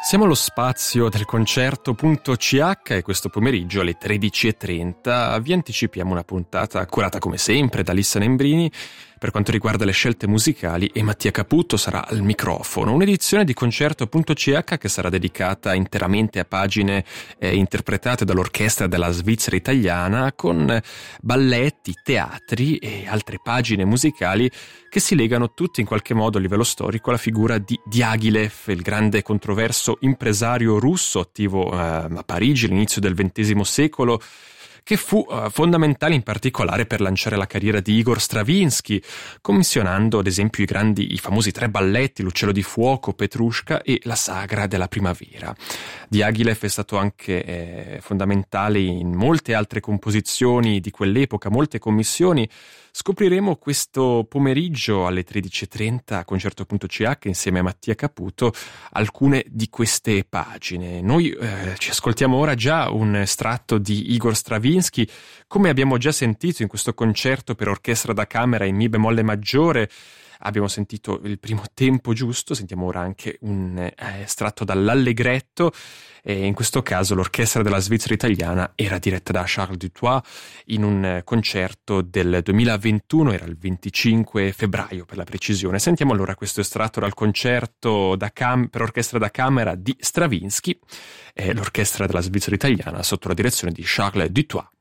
Siamo allo spazio del concerto.ch e questo pomeriggio alle 13.30 vi anticipiamo una puntata curata come sempre da Lissa Nembrini per quanto riguarda le scelte musicali e Mattia Caputo sarà al microfono. Un'edizione di concerto.ch che sarà dedicata interamente a pagine interpretate dall'orchestra della Svizzera italiana con balletti, teatri e altre pagine musicali che si legano tutti in qualche modo a livello storico alla figura di Diaghilev, il grande controverso impresario russo attivo a Parigi all'inizio del XX secolo, che fu fondamentale in particolare per lanciare la carriera di Igor Stravinsky, commissionando ad esempio i famosi 3 balletti, L'Uccello di Fuoco, Petrushka e La Sagra della Primavera. Diaghilev è stato anche fondamentale in molte altre composizioni di quell'epoca, molte commissioni. Scopriremo questo pomeriggio alle 13.30 a concerto.ch insieme a Mattia Caputo alcune di queste pagine. Noi ci ascoltiamo ora già un estratto di Igor Stravinsky, come abbiamo già sentito in questo concerto per orchestra da camera in Mi bemolle maggiore. Abbiamo sentito il primo tempo giusto, sentiamo ora anche un estratto dall'Allegretto e in questo caso l'orchestra della Svizzera italiana era diretta da Charles Dutoit in un concerto del 2021, era il 25 febbraio per la precisione. Sentiamo allora questo estratto dal concerto per orchestra da camera di Stravinsky, l'orchestra della Svizzera italiana sotto la direzione di Charles Dutoit.